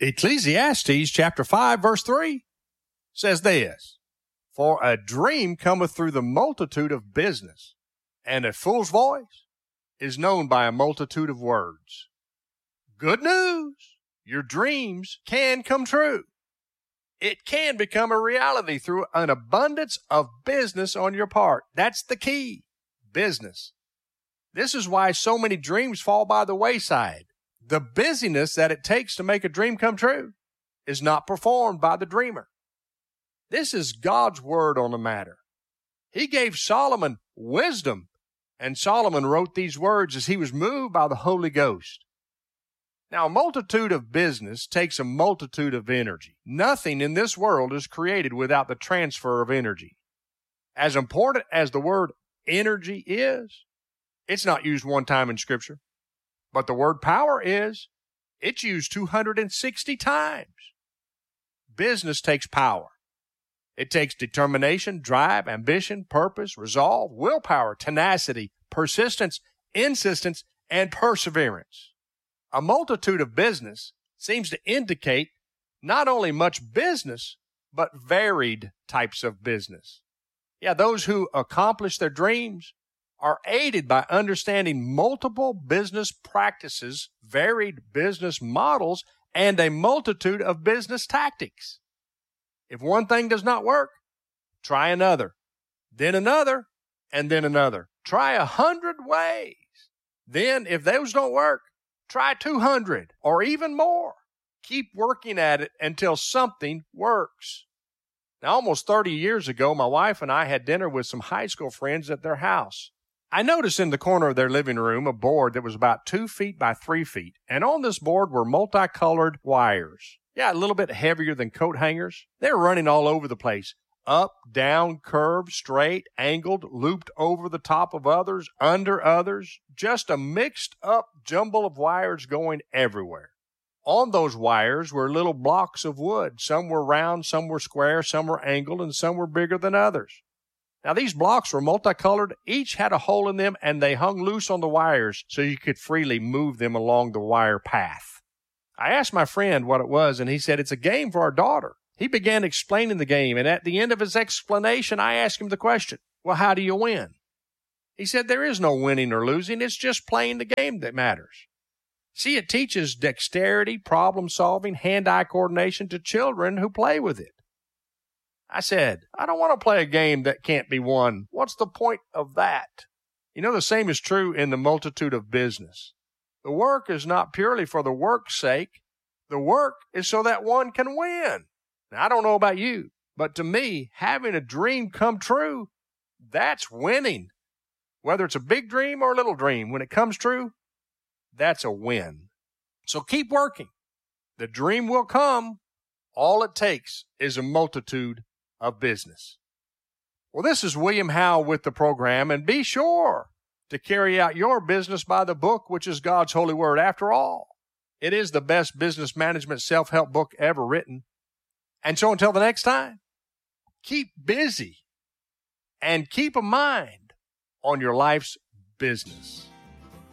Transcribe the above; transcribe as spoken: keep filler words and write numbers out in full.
Ecclesiastes chapter five, verse three says this, "For a dream cometh through the multitude of business, and a fool's voice is known by a multitude of words." Good news. Your dreams can come true. It can become a reality through an abundance of business on your part. That's the key. Business. This is why so many dreams fall by the wayside. The busyness that it takes to make a dream come true is not performed by the dreamer. This is God's word on the matter. He gave Solomon wisdom, and Solomon wrote these words as he was moved by the Holy Ghost. Now, a multitude of business takes a multitude of energy. Nothing in this world is created without the transfer of energy. As important as the word energy is, it's not used one time in Scripture. But the word power is. It's used two hundred sixty times. Business takes power. It takes determination, drive, ambition, purpose, resolve, willpower, tenacity, persistence, insistence, and perseverance. A multitude of business seems to indicate not only much business, but varied types of business. Yeah, those who accomplish their dreams are aided by understanding multiple business practices, varied business models, and a multitude of business tactics. If one thing does not work, try another, then another, and then another. Try a hundred ways. Then, if those don't work, try two hundred or even more. Keep working at it until something works. Now, almost thirty years ago, my wife and I had dinner with some high school friends at their house. I noticed in the corner of their living room a board that was about two feet by three feet, and on this board were multicolored wires. Yeah, a little bit heavier than coat hangers. They were running all over the place. Up, down, curved, straight, angled, looped over the top of others, under others. Just a mixed up jumble of wires going everywhere. On those wires were little blocks of wood. Some were round, some were square, some were angled, and some were bigger than others. Now, these blocks were multicolored. Each had a hole in them, and they hung loose on the wires so you could freely move them along the wire path. I asked my friend what it was, and he said, "It's a game for our daughter." He began explaining the game, and at the end of his explanation, I asked him the question, "Well, how do you win?" He said, "There is no winning or losing. It's just playing the game that matters." See, it teaches dexterity, problem-solving, hand-eye coordination to children who play with it. I said, "I don't want to play a game that can't be won. What's the point of that?" You know, the same is true in the multitude of business. The work is not purely for the work's sake. The work is so that one can win. Now, I don't know about you, but to me, having a dream come true, that's winning. Whether it's a big dream or a little dream, when it comes true, that's a win. So keep working. The dream will come. All it takes is a multitude of business. Well, this is William Howe with the program, and be sure to carry out your business by the book, which is God's holy word. After all, it is the best business management self-help book ever written. And so until the next time, keep busy and keep a mind on your life's business.